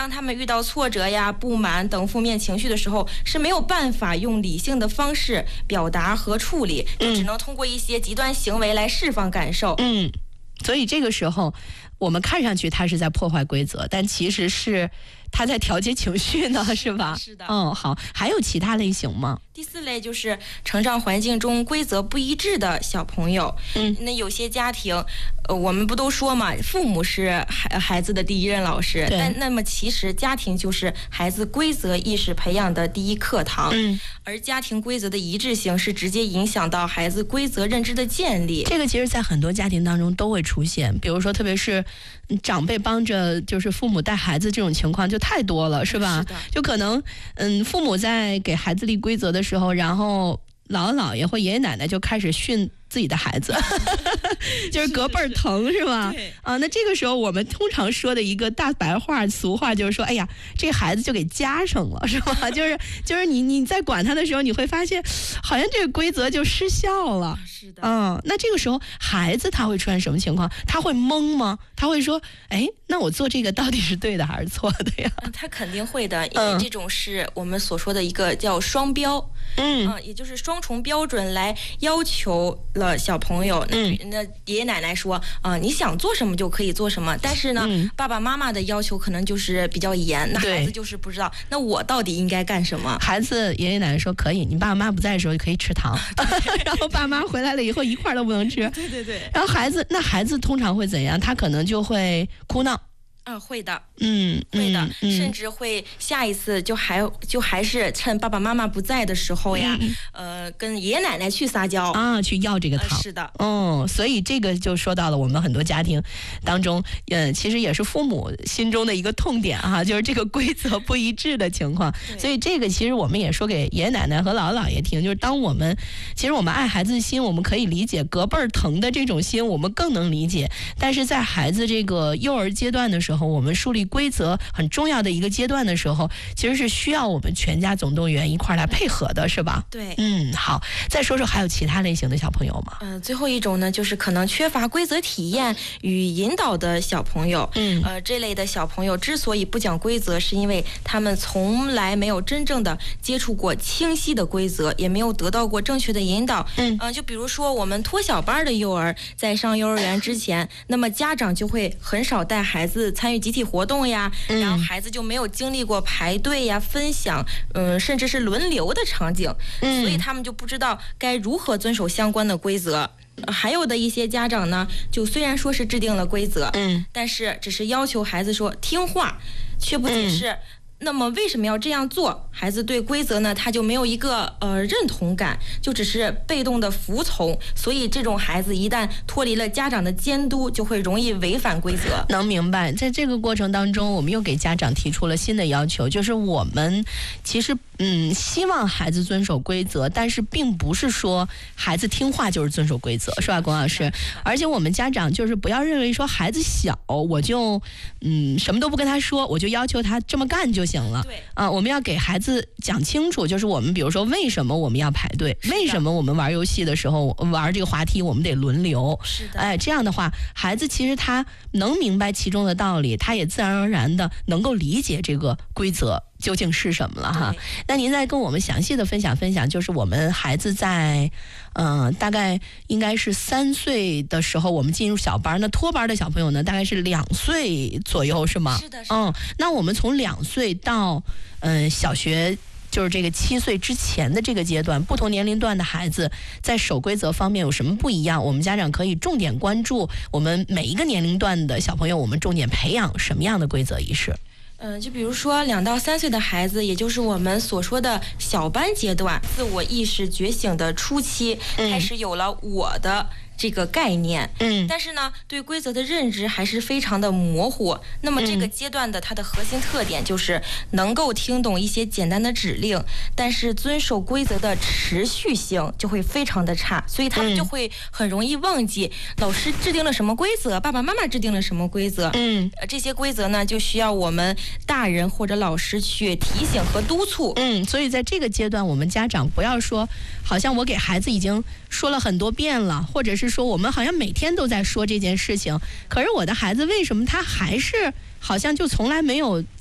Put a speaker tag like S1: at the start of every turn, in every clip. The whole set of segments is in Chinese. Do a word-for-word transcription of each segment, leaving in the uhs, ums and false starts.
S1: 当他们遇到挫折呀、不满等负面情绪的时候，是没有办法用理性的方式表达和处理，就只能通过一些极端行为来释放感受。
S2: 嗯，所以这个时候我们看上去他是在破坏规则，但其实是他在调节情绪呢，是吧？
S1: 是的。
S2: 嗯，好，还有其他类型吗？
S1: 第四类就是成长环境中规则不一致的小朋友。
S2: 嗯，
S1: 那有些家庭，呃，我们不都说嘛，父母是孩孩子的第一任老师，但那么其实家庭就是孩子规则意识培养的第一课堂。
S2: 嗯，
S1: 而家庭规则的一致性是直接影响到孩子规则认知的建立。
S2: 这个其实在很多家庭当中都会出现，比如说特别是长辈帮着就是父母带孩子这种情况就太多了，是吧？
S1: 是的。
S2: 就可能嗯，父母在给孩子立规则的时候，然后姥姥姥爷或爷爷奶奶就开始训自己的孩子就是隔辈儿疼，是吧？
S1: 对
S2: 啊，那这个时候我们通常说的一个大白话俗话就是说，哎呀，这孩子就给加上了，是吧？就是就是你你在管他的时候，你会发现好像这个规则就失效了。
S1: 是的。
S2: 嗯，那这个时候孩子他会出现什么情况？他会懵吗？他会说，哎，那我做这个到底是对的还是错的呀？
S1: 嗯，他肯定会的，因为这种是我们所说的一个叫双标。
S2: 嗯，
S1: 呃、也就是双重标准来要求了小朋友。
S2: 嗯，
S1: 那爷爷奶奶说，啊、呃，你想做什么就可以做什么，但是呢、嗯，爸爸妈妈的要求可能就是比较严，那孩子就是不知道，那我到底应该干什么？
S2: 孩子爷爷奶奶说可以，你爸爸妈妈不在的时候可以吃糖，然后爸妈回来了以后一块都不能吃。
S1: 对对对。
S2: 然后孩子，那孩子通常会怎样？他可能就会哭闹。
S1: 嗯，会的，
S2: 嗯，
S1: 会的，
S2: 嗯、
S1: 甚至会下一次就还就还是趁爸爸妈妈不在的时候呀，
S2: 嗯、
S1: 呃，跟爷爷奶奶去撒娇
S2: 啊，去要这个糖。
S1: 呃、是的，
S2: 哦，所以这个就说到了我们很多家庭当中，呃，其实也是父母心中的一个痛点哈、啊，就是这个规则不一致的情况。所以这个其实我们也说给爷爷奶奶和姥姥姥爷听，就是当我们其实我们爱孩子的心，我们可以理解隔辈儿疼的这种心，我们更能理解，但是在孩子这个幼儿阶段的时候。我们树立规则很重要的一个阶段的时候，其实是需要我们全家总动员一块来配合的，是吧？
S1: 对，
S2: 嗯，好，再说说还有其他类型的小朋友吗？
S1: 嗯、呃，最后一种呢，就是可能缺乏规则体验与引导的小朋友。
S2: 嗯，
S1: 呃，这类的小朋友之所以不讲规则，是因为他们从来没有真正的接触过清晰的规则，也没有得到过正确的引导。
S2: 嗯，
S1: 呃、就比如说我们托小班的幼儿，在上幼儿园之前，那么家长就会很少带孩子参与集体活动呀，
S2: 嗯、
S1: 然后孩子就没有经历过排队呀、分享，嗯、呃，甚至是轮流的场景，
S2: 嗯、
S1: 所以他们就不知道该如何遵守相关的规则。还有的一些家长呢，就虽然说是制定了规则，
S2: 嗯，
S1: 但是只是要求孩子说听话，却不解释。嗯，那么为什么要这样做？孩子对规则呢，他就没有一个呃认同感，就只是被动的服从。所以这种孩子一旦脱离了家长的监督，就会容易违反规则。
S2: 能明白，在这个过程当中，我们又给家长提出了新的要求，就是我们其实嗯希望孩子遵守规则，但是并不是说孩子听话就是遵守规则，是吧，龚老师？而且我们家长就是不要认为说孩子小，我就嗯什么都不跟他说，我就要求他这么干就行了。
S1: 对
S2: 啊，我们要给孩子讲清楚，就是我们比如说为什么我们要排队，为什么我们玩游戏的时候玩这个滑梯我们得轮流。
S1: 是的，
S2: 哎，这样的话，孩子其实他能明白其中的道理，他也自然而然的能够理解这个规则究竟是什么了哈。那您再跟我们详细的分享分享，就是我们孩子在嗯、呃、大概应该是三岁的时候我们进入小班，那托班的小朋友呢大概是两岁左右是吗？
S1: 是的，是的。
S2: 嗯，那我们从两岁到嗯、呃、小学就是这个七岁之前的这个阶段，不同年龄段的孩子在守规则方面有什么不一样？我们家长可以重点关注我们每一个年龄段的小朋友，我们重点培养什么样的规则意识？
S1: 嗯，就比如说两到三岁的孩子，也就是我们所说的小班阶段，自我意识觉醒的初期，开始有了我的这个概念，
S2: 嗯，
S1: 但是呢，对规则的认知还是非常的模糊。那么这个阶段的它的核心特点就是能够听懂一些简单的指令，但是遵守规则的持续性就会非常的差，所以他们就会很容易忘记老师制定了什么规则，爸爸妈妈制定了什么规则。
S2: 嗯，
S1: 这些规则呢，就需要我们大人或者老师去提醒和督促。
S2: 嗯，所以在这个阶段，我们家长不要说，好像我给孩子已经说了很多遍了，或者是说我们好像每天都在说这件事情，可是我的孩子为什么他还是好像就从来没有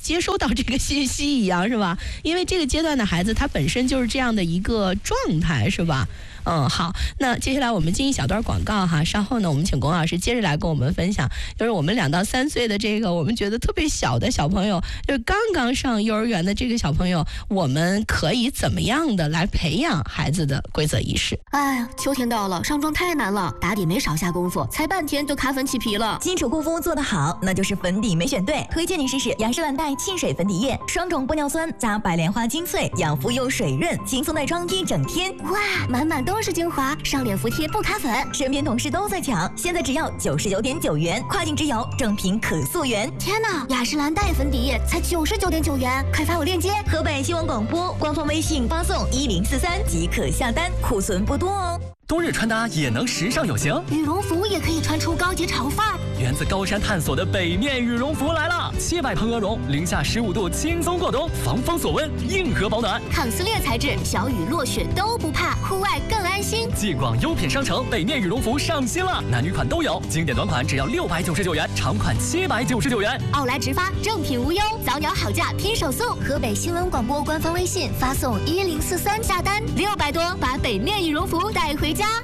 S2: 接收到这个信息一样，是吧？因为这个阶段的孩子他本身就是这样的一个状态，是吧？嗯，好，那接下来我们进一小段广告哈，稍后呢，我们请龚老师接着来跟我们分享，就是我们两到三岁的这个我们觉得特别小的小朋友，就是刚刚上幼儿园的这个小朋友，我们可以怎么样的来培养孩子的规则意识？
S3: 哎呀，秋天到了，上妆太难了，打底没少下功夫，才半天就卡粉起皮了。
S4: 基础护肤做得好，那就是粉底没选对，推荐你试试雅诗兰黛沁水粉底液，双种玻尿酸加白莲花精粹，养肤又水润，轻松耐妆一整天。
S3: 哇，满满都是精华，上脸服帖不卡粉，
S4: 身边同事都在抢，现在只要九十九点九元，跨境直邮，正品可溯源。
S3: 天哪，雅诗兰黛粉底液才九十九点九元，快发我链接！
S4: 河北新闻广播官方微信发送一零四三即可下单，库存不多哦。
S5: 冬日穿搭也能时尚有型，
S3: 羽绒服也可以穿出高级潮范儿。
S5: 源自高山探索的北面羽绒服来了，七百蓬鹅绒，零下十五度轻松过冬，防风锁温，硬核保暖，
S3: 抗撕裂材质，小雨落雪都不怕，户外更安心。
S5: 继广优品商城北面羽绒服上新了，男女款都有，经典短款只要六百九十九元，长款七百九十九元。
S3: 奥莱直发，正品无忧，早鸟好价拼手速。河北新闻广播官方微信发送一零四三下单，六百多把北面羽绒服带回家。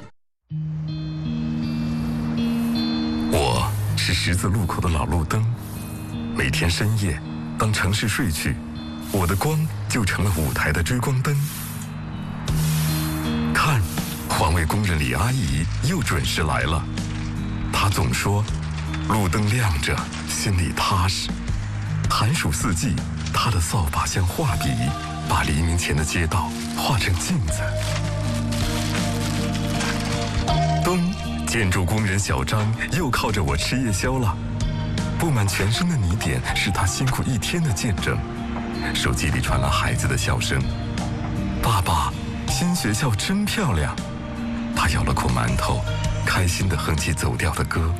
S6: 我是十字路口的老路灯，每天深夜，当城市睡去，我的光就成了舞台的追光灯。看，环卫工人李阿姨又准时来了。她总说，路灯亮着，心里踏实。寒暑四季，她的扫把像画笔，把黎明前的街道画成镜子。灯，建筑工人小张又靠着我吃夜宵了。布满全身的泥点是他辛苦一天的见证。手机里传来孩子的笑声：“爸爸，新学校真漂亮。”他咬了口馒头，开心地哼起走调的歌。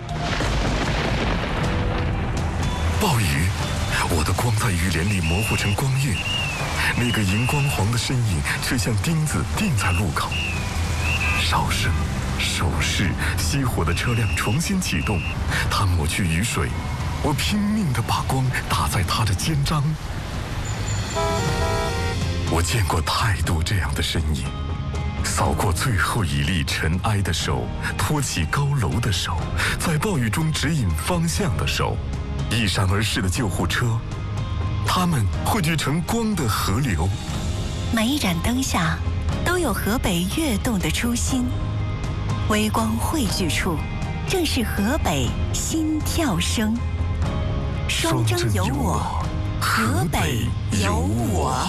S6: 暴雨，我的光在雨帘里模糊成光晕，那个荧光黄的身影却像钉子钉在路口。哨声、手势，熄火的车辆重新启动，他抹去雨水，我拼命地把光打在他的肩章。我见过太多这样的身影，扫过最后一粒尘埃的手，托起高楼的手，在暴雨中指引方向的手，一闪而逝的救护车，它们汇聚成光的河流。
S7: 每一盏灯下都有河北跃动的初心，微光汇聚处，正是河北心跳声。双征有我，河北有我。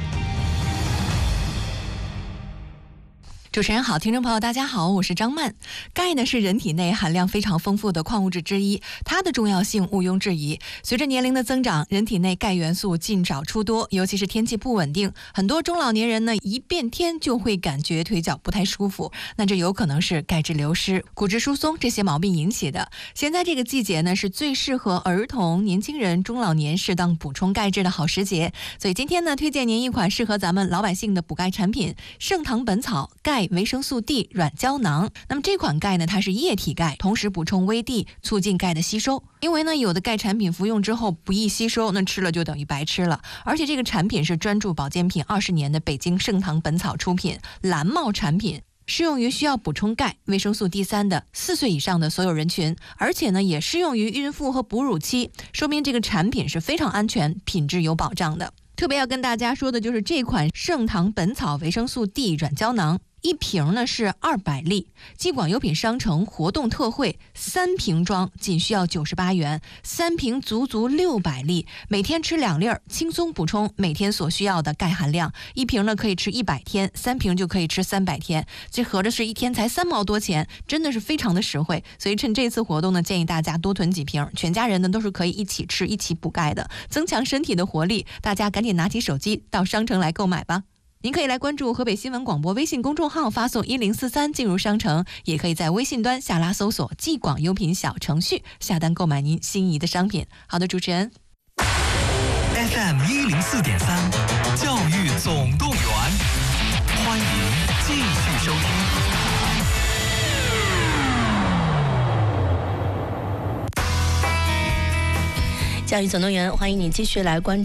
S8: 主持人好，听众朋友大家好，我是张曼。钙呢是人体内含量非常丰富的矿物质之一，它的重要性毋庸置疑。随着年龄的增长，人体内钙元素进少出多，尤其是天气不稳定，很多中老年人呢一变天就会感觉腿脚不太舒服，那这有可能是钙质流失、骨质疏松这些毛病引起的。现在这个季节呢是最适合儿童、年轻人、中老年适当补充钙质的好时节，所以今天呢推荐您一款适合咱们老百姓的补钙产品——盛唐本草钙维生素 D 软胶囊。那么这款钙呢，它是液体钙，同时补充微 D， 促进钙的吸收。因为呢，有的钙产品服用之后不易吸收，那吃了就等于白吃了。而且这个产品是专注保健品二十年的北京盛唐本草出品，蓝帽产品。适用于需要补充钙、维生素 D 三 的四岁以上的所有人群，而且呢，也适用于孕妇和哺乳期，说明这个产品是非常安全、品质有保障的。特别要跟大家说的就是这款盛唐本草维生素 D 软胶囊。一瓶呢是二百粒，继广优品商城活动特惠，三瓶装仅需要九十八元，三瓶足足六百粒，每天吃两粒儿，轻松补充每天所需要的钙含量。一瓶呢可以吃一百天，三瓶就可以吃三百天，这合着是一天才三毛多钱，真的是非常的实惠。所以趁这次活动呢，建议大家多囤几瓶，全家人呢都是可以一起吃、一起补钙的，增强身体的活力。大家赶紧拿起手机到商城来购买吧。您可以来关注河北新闻广播微信公众号，发送一零四三进入商城，也可以在微信端下拉搜索继广优品小程序下单购买您心仪的商品。好的，主持人
S9: F M 一零四点三教育总动员，欢迎继续收听。
S2: 教教育总动员，欢迎你继续来关注。